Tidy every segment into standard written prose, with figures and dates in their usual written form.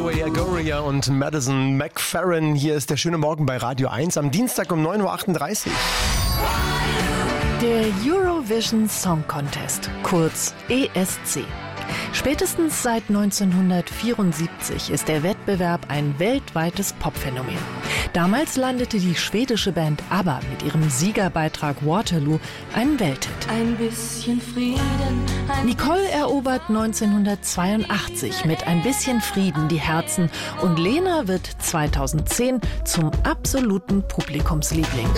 Joey Agoria und Madison McFerrin. Hier ist der schöne Morgen bei Radio 1 am Dienstag um 9.38 Uhr. Der Eurovision Song Contest, kurz ESC. Spätestens seit 1974 ist der Wettbewerb ein weltweites Popphänomen. Damals landete die schwedische Band ABBA mit ihrem Siegerbeitrag Waterloo einen Welthit. Ein bisschen Frieden. Nicole erobert 1982 mit Ein bisschen Frieden die Herzen und Lena wird 2010 zum absoluten Publikumsliebling.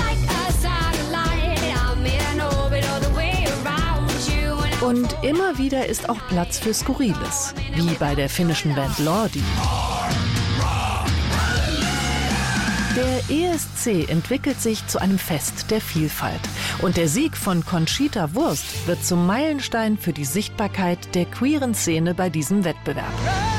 Und immer wieder ist auch Platz für Skurriles, wie bei der finnischen Band Lordi. Der ESC entwickelt sich zu einem Fest der Vielfalt. Und der Sieg von Conchita Wurst wird zum Meilenstein für die Sichtbarkeit der queeren Szene bei diesem Wettbewerb.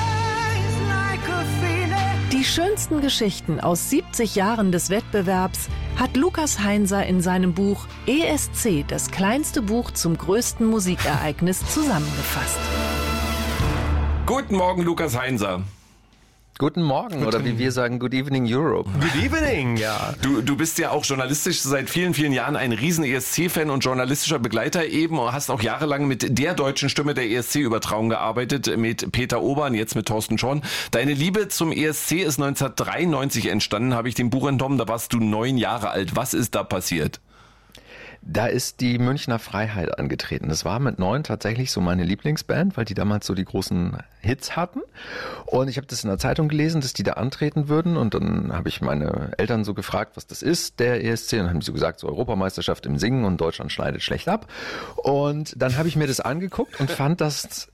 Die schönsten Geschichten aus 70 Jahren des Wettbewerbs hat Lukas Heinser in seinem Buch ESC, das kleinste Buch zum größten Musikereignis, zusammengefasst. Guten Morgen, Lukas Heinser. Guten Morgen, oder wie wir sagen, Good Evening Europe. Good evening, ja. Du bist ja auch journalistisch seit vielen, vielen Jahren ein riesen ESC-Fan und journalistischer Begleiter eben und hast auch jahrelang mit der deutschen Stimme der ESC-Übertragung gearbeitet, mit Peter Obern, jetzt mit Thorsten Schorn. Deine Liebe zum ESC ist 1993 entstanden, habe ich dem Buch entnommen, da warst du 9 Jahre alt. Was ist da passiert? Da ist die Münchner Freiheit angetreten. Das war mit 9 tatsächlich so meine Lieblingsband, weil die damals so die großen Hits hatten. Und ich habe das in der Zeitung gelesen, dass die da antreten würden. Und dann habe ich meine Eltern so gefragt, was das ist, der ESC. Und dann haben sie so gesagt, so Europameisterschaft im Singen und Deutschland schneidet schlecht ab. Und dann habe ich mir das angeguckt und fand das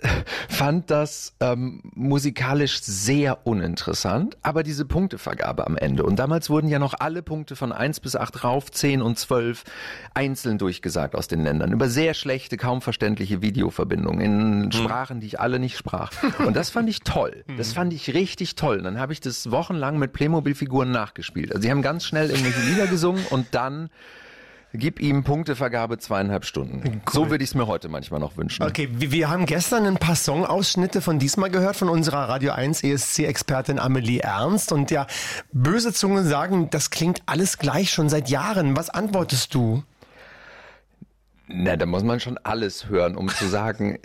musikalisch sehr uninteressant. Aber diese Punktevergabe am Ende. Und damals wurden ja noch alle Punkte von 1 bis 8 rauf, 10 und 12 einzeln durchgesagt aus den Ländern. Über sehr schlechte, kaum verständliche Videoverbindungen in Sprachen, die ich alle nicht sprach. Und das fand ich toll. Das fand ich richtig toll. Und dann habe ich das wochenlang mit Playmobil-Figuren nachgespielt. Also sie haben ganz schnell irgendwelche Lieder gesungen und dann gib ihm Punktevergabe 2,5 Stunden. Cool. So würde ich es mir heute manchmal noch wünschen. Okay, wir haben gestern ein paar Songausschnitte von diesmal gehört, von unserer Radio 1 ESC-Expertin Amelie Ernst. Und ja, böse Zungen sagen, das klingt alles gleich schon seit Jahren. Was antwortest du? Na, da muss man schon alles hören, um zu sagen,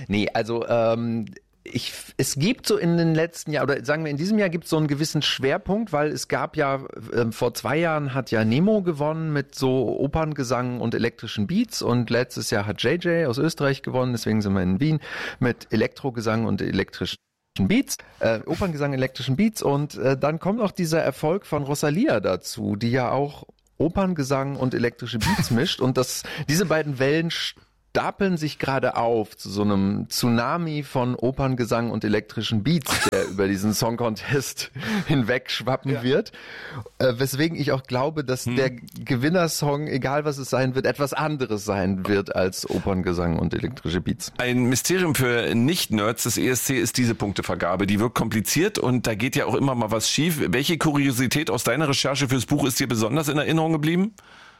es gibt so in den letzten Jahren, oder sagen wir in diesem Jahr gibt es so einen gewissen Schwerpunkt, weil es gab ja, vor 2 Jahren hat ja Nemo gewonnen mit so Operngesang und elektrischen Beats und letztes Jahr hat JJ aus Österreich gewonnen, deswegen sind wir in Wien mit Elektrogesang und elektrischen Beats, Operngesang, elektrischen Beats und dann kommt noch dieser Erfolg von Rosalia dazu, die ja auch Operngesang und elektrische Beats mischt und diese beiden Wellen stapeln sich gerade auf zu so einem Tsunami von Operngesang und elektrischen Beats, der über diesen Song Contest hinweg schwappen wird. Weswegen ich auch glaube, dass der Gewinnersong, egal was es sein wird, etwas anderes sein wird als Operngesang und elektrische Beats. Ein Mysterium für Nicht-Nerds des ESC ist diese Punktevergabe. Die wirkt kompliziert und da geht ja auch immer mal was schief. Welche Kuriosität aus deiner Recherche fürs Buch ist dir besonders in Erinnerung geblieben?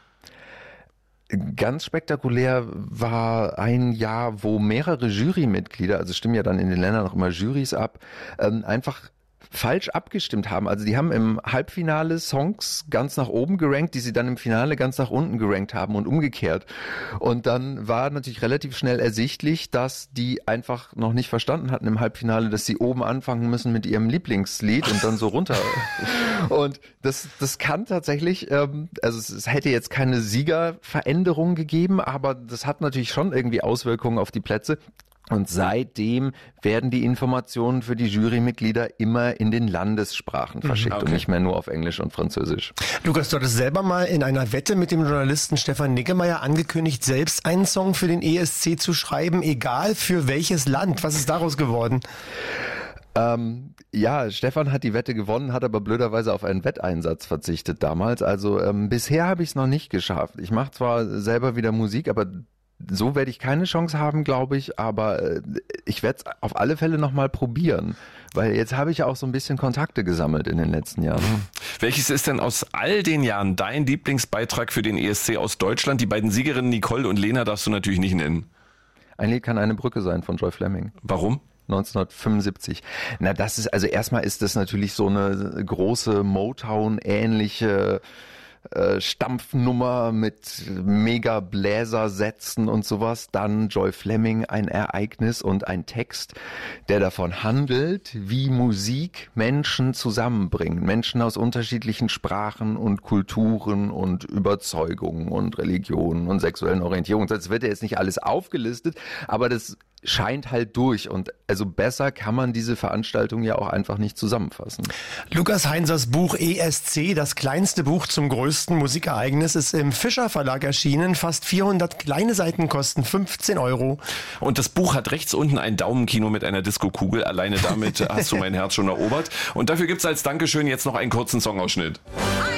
Ganz spektakulär war ein Jahr, wo mehrere Jurymitglieder, also stimmen ja dann in den Ländern noch immer Jurys ab, einfach falsch abgestimmt haben. Also die haben im Halbfinale Songs ganz nach oben gerankt, die sie dann im Finale ganz nach unten gerankt haben und umgekehrt. Und dann war natürlich relativ schnell ersichtlich, dass die einfach noch nicht verstanden hatten im Halbfinale, dass sie oben anfangen müssen mit ihrem Lieblingslied und dann so runter. Und das kann tatsächlich, also es hätte jetzt keine Siegerveränderung gegeben, aber das hat natürlich schon irgendwie Auswirkungen auf die Plätze. Und seitdem werden die Informationen für die Jurymitglieder immer in den Landessprachen verschickt und nicht mehr nur auf Englisch und Französisch. Lukas, du hattest selber mal in einer Wette mit dem Journalisten Stefan Niggemeier angekündigt, selbst einen Song für den ESC zu schreiben, egal für welches Land. Was ist daraus geworden? Ja, Stefan hat die Wette gewonnen, hat aber blöderweise auf einen Wetteinsatz verzichtet damals. Also bisher habe ich es noch nicht geschafft. Ich mache zwar selber wieder Musik, aber so werde ich keine Chance haben, glaube ich, aber ich werde es auf alle Fälle nochmal probieren, weil jetzt habe ich ja auch so ein bisschen Kontakte gesammelt in den letzten Jahren. Welches ist denn aus all den Jahren dein Lieblingsbeitrag für den ESC aus Deutschland? Die beiden Siegerinnen Nicole und Lena darfst du natürlich nicht nennen. Ein Lied kann eine Brücke sein von Joy Fleming. Warum? 1975. Na, das ist, also erstmal ist das natürlich so eine große Motown-ähnliche Stampfnummer mit mega Bläsersätzen und sowas. Dann Joy Fleming, ein Ereignis und ein Text, der davon handelt, wie Musik Menschen zusammenbringt. Menschen aus unterschiedlichen Sprachen und Kulturen und Überzeugungen und Religionen und sexuellen Orientierungen. Das wird ja jetzt nicht alles aufgelistet, aber das scheint halt durch. Und also besser kann man diese Veranstaltung ja auch einfach nicht zusammenfassen. Lukas Heinzers Buch ESC, das kleinste Buch zum größten Musikereignis, ist im Fischer Verlag erschienen. Fast 400 kleine Seiten kosten 15 €. Und das Buch hat rechts unten ein Daumenkino mit einer Diskokugel. Alleine damit hast du mein Herz schon erobert. Und dafür gibt's als Dankeschön jetzt noch einen kurzen Songausschnitt.